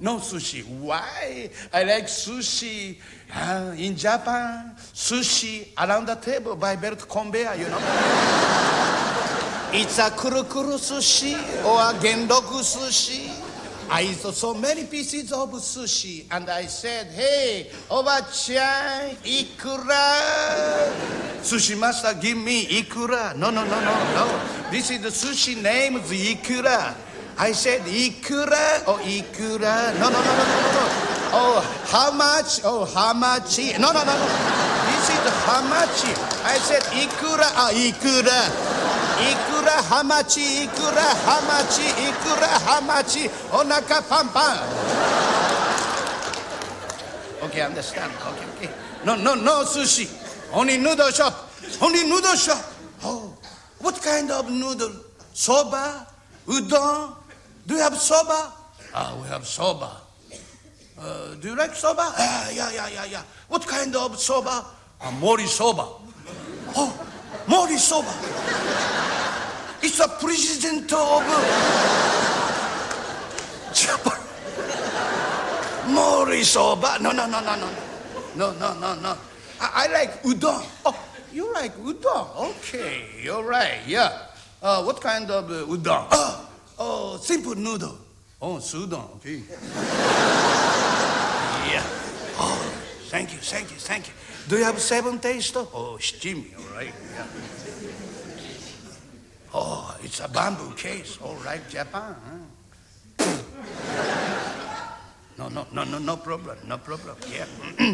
No sushi. Why? I like sushi in Japan. Sushi around the table by belt conveyor, you know. It's a kuru-kuru sushi or genroku sushi. I saw so many pieces of sushi, and I said, hey, Oba-chan, ikura. Sushi master, give me ikura. No. This is the sushi name, the ikura. I said, ikura or ikura? No. Oh, how much? Oh, how much? No. This is how much. I said, ikura or ikura. Ikura hamachi, ikura hamachi, ikura hamachi, onaka pampan. Okay, understand. Okay. No sushi. Only noodle shop. Oh, what kind of noodle? Soba? Udon? Do you have soba? We have soba. Do you like soba? Yeah. What kind of soba? Mori soba. Oh, Mori soba. It's a president of Japan. Mori soba. No. I like udon. Oh, you like udon? Okay, you're right. Yeah. What kind of udon? Oh, simple noodle. Oh, sudon. Okay. Yeah. Oh, thank you. Do you have 7 taste? Oh, steamy. All right. Yeah. Oh, it's a bamboo case. All right, Japan. Huh? No problem. Yeah.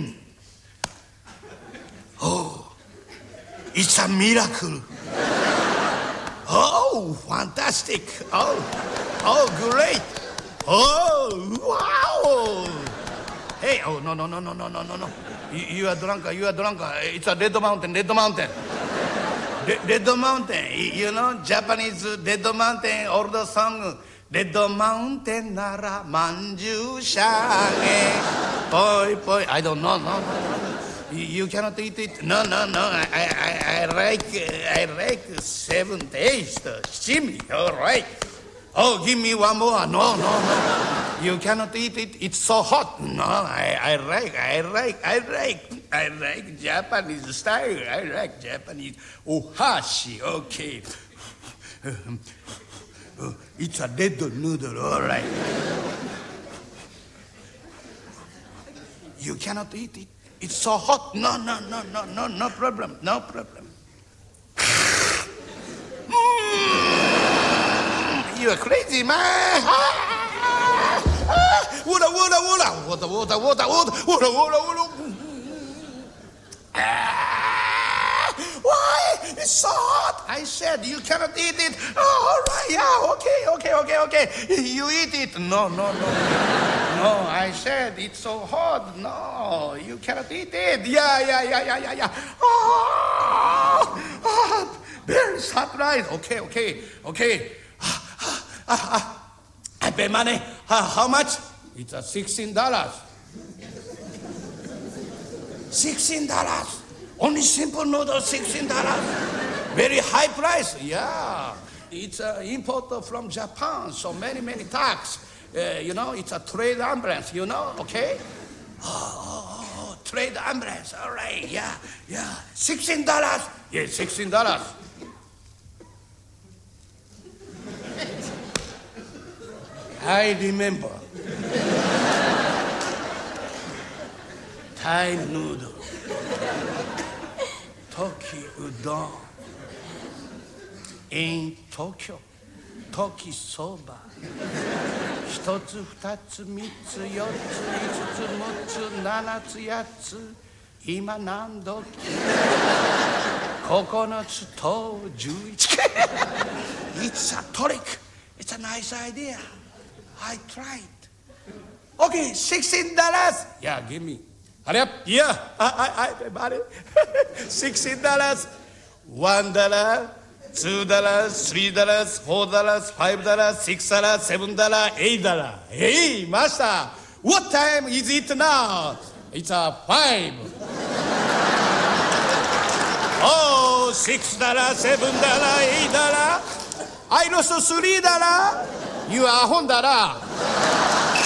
Oh, it's a miracle. Oh, fantastic. Oh, great. Oh, wow. Hey, oh, no. You are drunk. It's a Red Mountain. Red Mountain, you know, Japanese Red Mountain, all the song, Red Mountain nara manju shange, boy, I don't know, no. You cannot eat it. No. I like 7 taste, steamy, all right. Oh, give me one more. No. You cannot eat it. It's so hot. No, I like Japanese style. I like Japanese ohashi. Okay. It's a red noodle. All right. You cannot eat it. It's so hot. No problem. You are crazy, man. Water. Why? It's so hot. I said you cannot eat it. Oh, all right, yeah, okay. You eat it. No. I said it's so hot. No, you cannot eat it. Yeah. Oh, very surprise. Okay. I pay money. How much? It's $16. $16. Only simple noodles, $16. Very high price. Yeah. It's import from Japan, so many tax. You know, it's a trade ambulance, you know, okay? Oh, trade ambulance. All right, yeah. $16. Yeah, $16. I remember. Thai noodle. Toki udon. In Tokyo. Toki soba. 1つ2つ3つ4つ5つ6つ7つ8つ今何時9つと11 It's a trick. It's a nice idea. I tried. Okay, $16. Yeah, give me. Hurry up. Yeah, I bought it. $16. $1, $2, $3, $4, $5, $6, $7, $8. Hey, master, what time is it now? It's 5. Oh, $6, $7, $8. I lost $3. You are $1.